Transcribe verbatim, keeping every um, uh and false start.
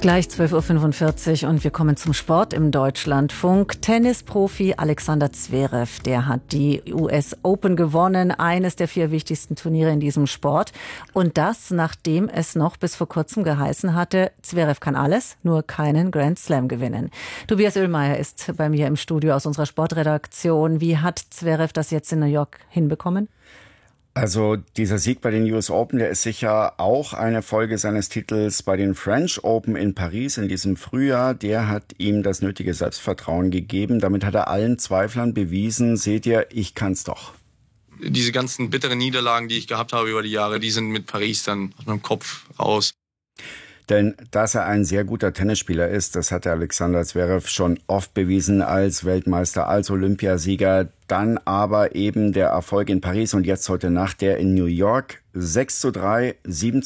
Gleich zwölf Uhr fünfundvierzig und wir kommen zum Sport im Deutschlandfunk. Tennisprofi Alexander Zverev, der hat die U S Open gewonnen, eines der vier wichtigsten Turniere in diesem Sport. Und das, nachdem es noch bis vor kurzem geheißen hatte, Zverev kann alles, nur keinen Grand Slam gewinnen. Tobias Oehlmeier ist bei mir im Studio aus unserer Sportredaktion. Wie hat Zverev das jetzt in New York hinbekommen? Also dieser Sieg bei den U S Open, der ist sicher auch eine Folge seines Titels bei den French Open in Paris in diesem Frühjahr. Der hat ihm das nötige Selbstvertrauen gegeben. Damit hat er allen Zweiflern bewiesen, seht ihr, ich kann's doch. Diese ganzen bitteren Niederlagen, die ich gehabt habe über die Jahre, die sind mit Paris dann aus meinem Kopf raus. Denn dass er ein sehr guter Tennisspieler ist, das hat der Alexander Zverev schon oft bewiesen als Weltmeister, als Olympiasieger. Dann aber eben der Erfolg in Paris und jetzt heute Nacht der in New York. sechs zu drei, sieben